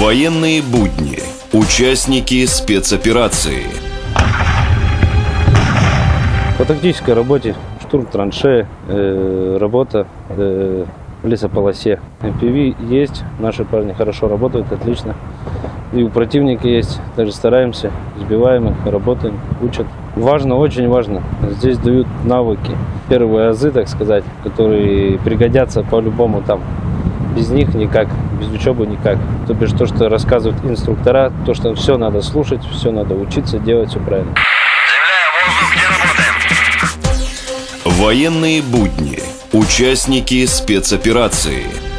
Военные будни. Участники спецоперации. По тактической работе штурм траншеи, работа в лесополосе. МПВ есть, наши парни хорошо работают, отлично. И у противника есть, также стараемся, сбиваем их, работаем, учат. Важно, очень важно, здесь дают навыки, первые азы, так сказать, которые пригодятся по-любому там. Без них никак, без учебы никак. То бишь то, что рассказывают инструктора, то, что все надо слушать, все надо учиться, делать все правильно. Военные будни. Участники спецоперации.